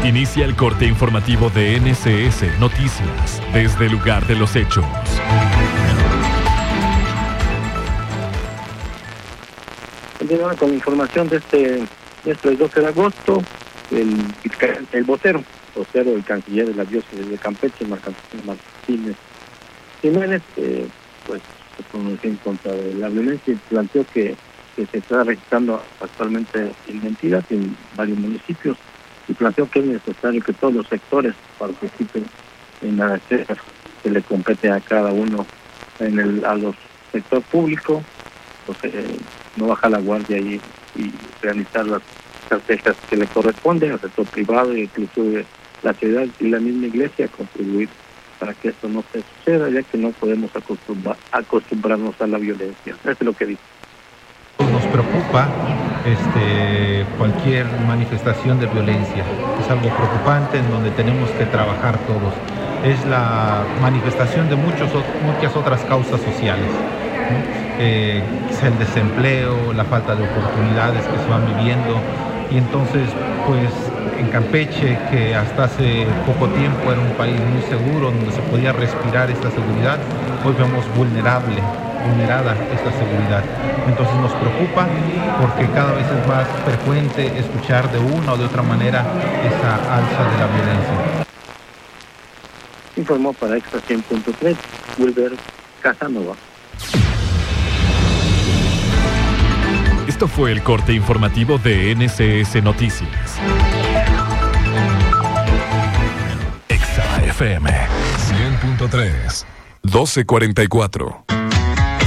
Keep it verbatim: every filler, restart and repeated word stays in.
Inicia el corte informativo de N S S Noticias desde el lugar de los hechos. Continuamos con información de este, de este doce de agosto. El, el vocero, vocero del canciller de la diócesis de Campeche, Martínez Jiménez, eh, pues se pronunció en contra de la violencia y planteó que, que se está registrando actualmente en mentiras en varios municipios, y planteó que es necesario que todos los sectores participen en la estrategia que le compete a cada uno, en el a los sector público, pues, eh, no bajar la guardia y, y realizar las estrategias que le corresponden al sector privado e incluso la ciudad y la misma iglesia contribuir para que esto no se suceda, ya que no podemos acostumbrar, acostumbrarnos a la violencia. Eso es lo que dice. Nos preocupa este, cualquier manifestación de violencia. Es algo preocupante en donde tenemos que trabajar todos. Es la manifestación de muchos, muchas otras causas sociales, ¿no? Eh, es el desempleo, la falta de oportunidades que se van viviendo, y entonces pues en Campeche, que hasta hace poco tiempo era un país muy seguro, donde se podía respirar esta seguridad, hoy vemos vulnerable, vulnerada esta seguridad. Entonces nos preocupa porque cada vez es más frecuente escuchar de una o de otra manera esa alza de la violencia. Informó para Extra cien punto tres Wilber Casanova. Esto fue el corte informativo de N S S Noticias. Exa F M cien punto tres, doce cuarenta y cuatro.